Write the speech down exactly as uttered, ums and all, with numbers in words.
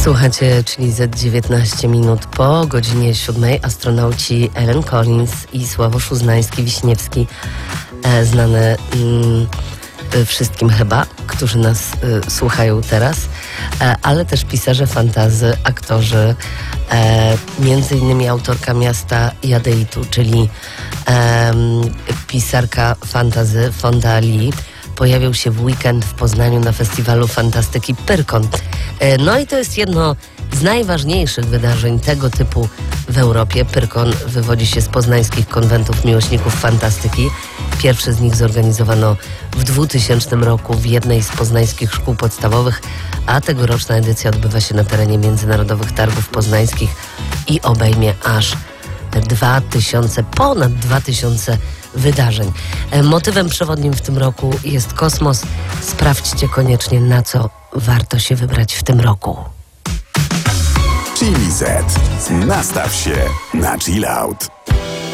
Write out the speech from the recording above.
Słuchacie, czyli Z dziewiętnaście minut po godzinie siódmej. Astronauci Ellen Collins i Sławosz Uznański-Wiśniewski, e, znane mm, wszystkim chyba, którzy nas y, słuchają teraz, e, ale też pisarze fantazy, aktorzy, e, między innymi autorka Miasta Jadeitu, czyli e, pisarka fantazy Fonda Lee, pojawił się w weekend w Poznaniu na festiwalu fantastyki Pyrkon. E, no i to jest jedno z najważniejszych wydarzeń tego typu w Europie. Pyrkon wywodzi się z poznańskich konwentów miłośników fantastyki. Pierwszy z nich zorganizowano w dwutysięcznym roku w jednej z poznańskich szkół podstawowych, a tegoroczna edycja odbywa się na terenie Międzynarodowych Targów Poznańskich i obejmie aż dwa tysiące, ponad dwa tysiące wydarzeń. Motywem przewodnim w tym roku jest kosmos. Sprawdźcie koniecznie, na co warto się wybrać w tym roku. Chili Z. Nastaw się na chill out.